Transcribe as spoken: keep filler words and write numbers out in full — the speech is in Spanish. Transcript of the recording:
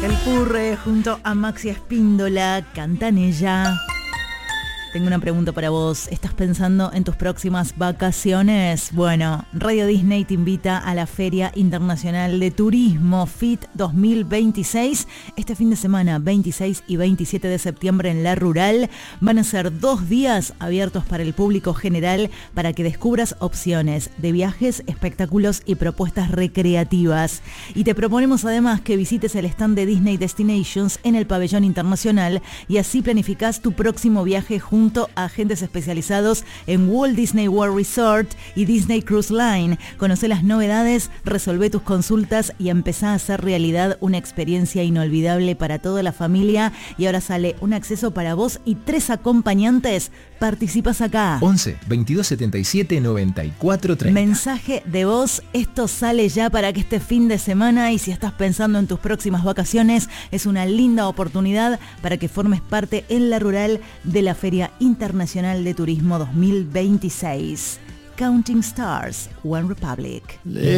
Calpurre junto a Maxi Espíndola, Cantanella. Tengo una pregunta para vos. ¿Estás pensando en tus próximas vacaciones? Bueno, Radio Disney te invita a la Feria Internacional de Turismo F I T dos mil veintiséis. Este fin de semana, veintiséis y veintisiete de septiembre en La Rural. Van a ser dos días abiertos para el público general para que descubras opciones de viajes, espectáculos y propuestas recreativas. Y te proponemos además que visites el stand de Disney Destinations en el pabellón internacional y así planificás tu próximo viaje junto junto a agentes especializados en Walt Disney World Resort y Disney Cruise Line. Conoce las novedades, resolvé tus consultas y empezá a hacer realidad una experiencia inolvidable para toda la familia. Y ahora sale un acceso para vos y tres acompañantes. Participas acá. once, veintidós setenta y siete, noventa y cuatro, treinta. Mensaje de voz. Esto sale ya para que este fin de semana, y si estás pensando en tus próximas vacaciones, es una linda oportunidad para que formes parte en La Rural de la Feria Internacional de Turismo dos mil veintiséis. Counting Stars, One Republic.